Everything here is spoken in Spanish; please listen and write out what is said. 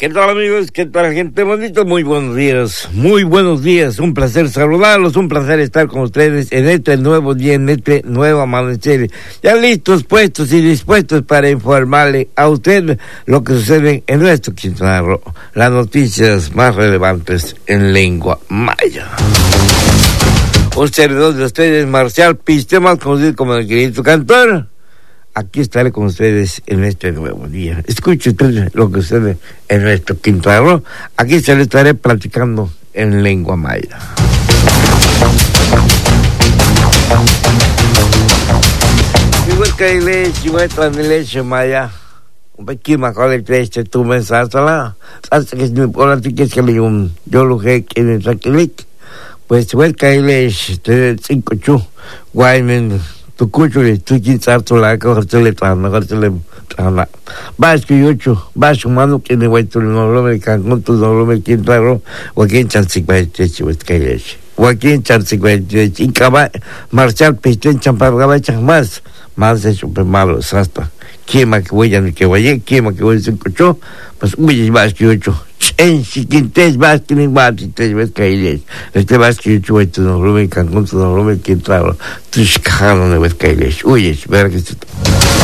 ¿Qué tal, amigos? ¿Qué tal, gente bonita? Muy buenos días, un placer saludarlos, un placer estar con ustedes en este nuevo día, en este nuevo amanecer, ya listos, puestos y dispuestos para informarle a usted lo que sucede en nuestro Quintana Roo, las noticias más relevantes en lengua maya. Un servidor de ustedes, Marcial Piste, más conocido como el querido cantor. Aquí estaré con ustedes en este nuevo día. Escuche usted lo que sucede en nuestro Quintana Roo. Aquí se le estaré platicando en lengua maya. Igual que leche, igual que leche maya. Un poquito más con el leche, tu mensaje, hasta que es muy importante que se le yo lo que quieren tranquilic. Pues igual que leche, te 5 chu, guaymen. Tu cuchule, tu quinzarto la cortele trana, vas que yocho, vas humano que ne vuelto no lo me con tu no lo me quintaro, o quien chancic va techi with kailesh. O quien chancic va techi, incaba marchar pisten champar gabacha más de super malo hasta. Quema que voy a que vaya, quema que voy a cocho, pues uy vas que yocho. En si quintes vas que ni vas y te ves kailesh. Este vas que yocho vuelto no lo me con tu no lo me quintaro. Tu schano ne ves kailesh. Uy, es ver que